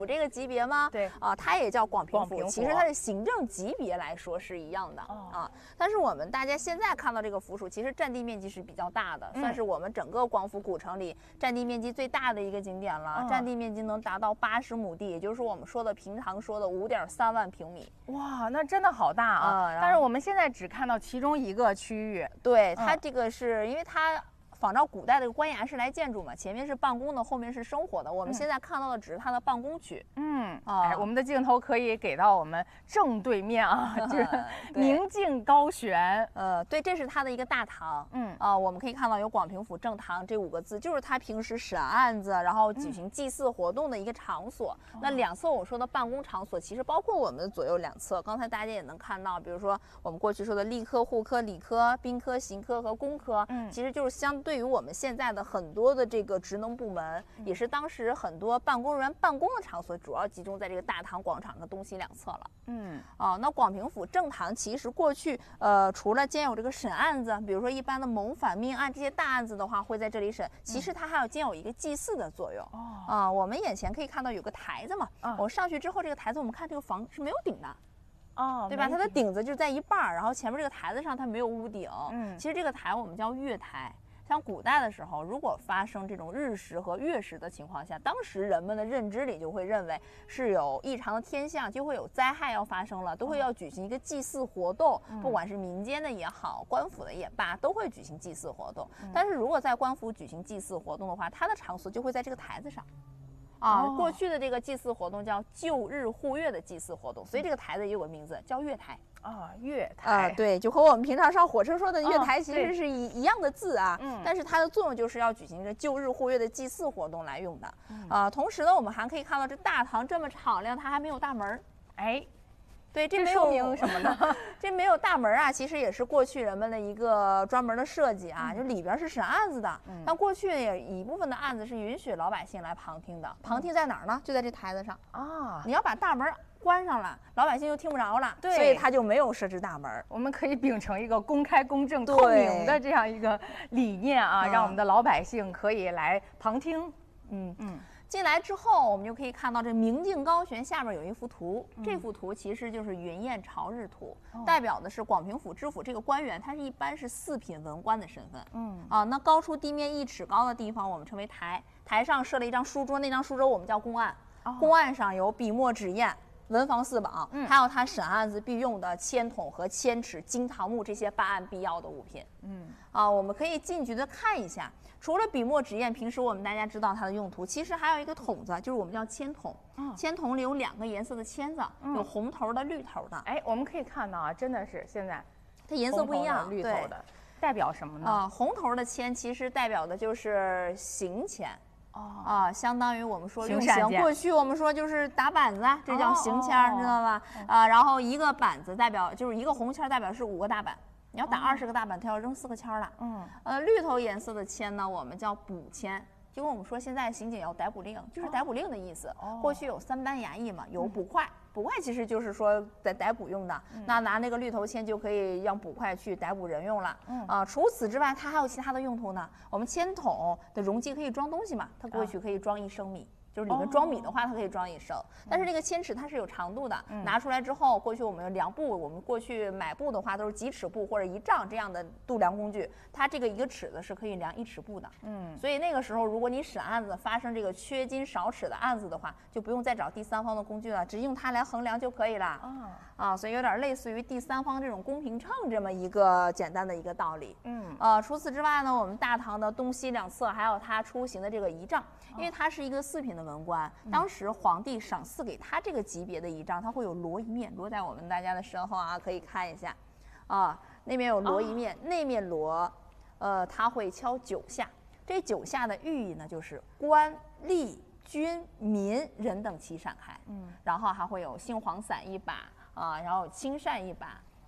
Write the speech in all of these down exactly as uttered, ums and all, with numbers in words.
这个级别吗？ 对啊，它也叫广平府， 广平府其实它的行政级别来说是一样的、 哦、 啊。但是我们大家现在看到这个府署，其实占地面积是比较大的，嗯、算是我们整个广府古城里占地面积最大的一个景点了，嗯、占地面积能达到八十亩地，也就是我们说的平常说的五点三万平米。 哇，那真的好大啊！嗯、但是我们现在只看到其中一个区域， 对，它这个是、嗯、因为它。仿照古代的官衙式来建筑嘛，前面是办公的，后面是生活的。我们现在看到的只是它的办公区。嗯， 啊、哎，我们的镜头可以给到我们正对面啊，就是明镜高悬。 呃，对，这是它的一个大堂。嗯，啊、呃，我们可以看到有广平府正堂这五个字，就是它平时审案子，然后举行祭祀活动的一个场所。嗯、那两侧我说的办公场所，其实包括我们的左右两侧。刚才大家也能看到，比如说我们过去说的吏科、户科、礼科、兵科、刑科和工科，嗯，其实就是相对。对于我们现在的很多的这个职能部门，也是当时很多办公人员办公的场所，主要集中在这个大堂广场的东西两侧了。嗯，啊，那广平府正堂其实过去呃，除了兼有这个审案子，比如说一般的谋反命案这些大案子的话，会在这里审，其实它还要兼有一个祭祀的作用。哦，啊，我们眼前可以看到有个台子嘛，哦、我上去之后，这个台子我们看这个房是没有顶的。哦，对吧？它的顶子就在一半儿，然后前面这个台子上它没有屋顶。嗯，其实这个台我们叫月台。像古代的时候，如果发生这种日食和月食的情况下，当时人们的认知里就会认为是有异常的天象，就会有灾害要发生了，都会要举行一个祭祀活动，嗯、不管是民间的也好，官府的也罢，都会举行祭祀活动。嗯、但是如果在官府举行祭祀活动的话，它的场所就会在这个台子上。啊，哦、过去的这个祭祀活动叫旧日护月的祭祀活动，所以这个台子也有个名字叫月台。 啊，月台啊、呃，对，就和我们平常上火车说的月台其实是一、哦、一样的字啊。嗯，但是它的作用就是要举行一个旧日护月的祭祀活动来用的。嗯、啊、呃，同时呢，我们还可以看到这大堂这么敞亮，它还没有大门。哎，对，这没有说明什么呢？ 这没有大门啊，其实也是过去人们的一个专门的设计啊，嗯、就里边是审案子的。嗯，但过去也一部分的案子是允许老百姓来旁听的。旁听在哪儿呢？就在这台子上啊。你要把大门关上了，老百姓就听不着了，对，所以他就没有设置大门。 我们可以秉承一个公开、公正、透明的这样一个理念啊，让我们的老百姓可以来旁听。嗯嗯。 进来之后，我们就可以看到这明镜高悬下面有一幅图，嗯、这幅图其实就是云雁朝日图，哦、代表的是广平府知府这个官员，他是一般是四品文官的身份。嗯啊，那高出地面一尺高的地方，我们称为台，台上设了一张书桌，那张书桌我们叫公案，哦、公案上有笔墨纸砚。文房四宝，嗯，还有他审案子必用的铅筒和铅尺、金堂木这些办案必要的物品，嗯，啊，我们可以近距离的看一下。除了笔墨纸砚，平时我们大家知道它的用途，其实还有一个筒子，就是我们叫铅筒。嗯，铅筒里有两个颜色的签子，嗯、有红头的、绿头的。 哎，我们可以看到啊，真的是现在它颜色不一样， 绿头的代表什么呢？ 啊，红头的签其实代表的就是刑钱。哦啊，相当于我们说用刑，过去我们说就是打板子，这叫刑签，哦、知道吧？哦、啊，然后一个板子代表就是一个红签，代表是五个大板。你要打二十个大板，它要扔四个签了。嗯，呃，绿头颜色的签呢，我们叫补签。就跟我们说，现在刑警要逮捕令，就是逮捕令的意思。哦、过去有三班衙役嘛，有捕快。嗯捕快其实就是说在逮捕用的，嗯、那拿那个绿头签就可以让捕快去逮捕人用了。嗯啊，除此之外，它还有其他的用途呢。我们铅筒的容积可以装东西嘛，它过去可以装一升米。啊就是里面装米的话，它可以装一升，但是这个铅尺它是有长度的，嗯、拿出来之后，过去我们量布，我们过去买布的话都是几尺布或者一丈这样的度量工具，它这个一个尺子是可以量一尺布的，嗯，所以那个时候如果你审案子发生这个缺斤少尺的案子的话，就不用再找第三方的工具了，只用它来衡量就可以了，啊，啊，所以有点类似于第三方这种公平秤这么一个简单的一个道理，嗯，呃，除此之外呢，我们大堂的东西两侧还有它出行的这个仪仗，因为它是一个四品的文官，当时皇帝赏赐给他这个级别的仪仗，它会有摞一面，摞在我们大家的身后啊，可以看一下，啊，那边有摞一面，哦、那面摞，呃，他会敲九下，这九下的寓意呢，就是官吏军民人等齐闪开，嗯，然后还会有杏黄伞一把啊，然后青扇一把。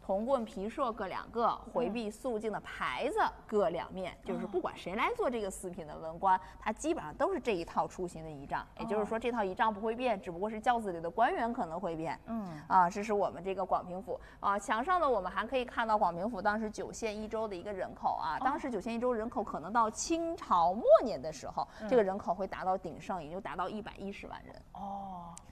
铜棍皮槊各两个，回避肃静的牌子各两面，嗯、就是不管谁来做这个四品的文官，他基本上都是这一套出行的仪仗。也就是说，这套仪仗不会变，只不过是轿子里的官员可能会变。嗯啊，这是我们这个广平府啊。墙上呢，我们还可以看到广平府当时九县一州的一个人口啊。当时九县一州人口可能到清朝末年的时候，嗯、这个人口会达到鼎盛，也就达到一百一十万人。哦。